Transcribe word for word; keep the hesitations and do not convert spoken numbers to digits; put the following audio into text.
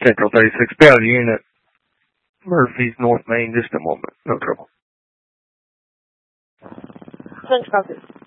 Central thirty-six Bellevue Unit. Murphy's, North Main, just a moment. No trouble. Thanks, Doctor.